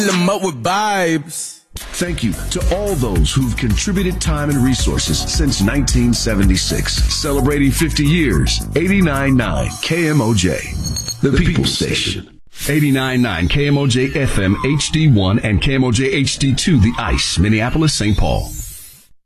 them up with vibes. Thank you to all those who've contributed time and resources since 1976. Celebrating 50 years. 89.9 KMOJ, the People's Station. 89.9 KMOJ FM HD1 and KMOJ HD2, The Ice, Minneapolis, St. Paul.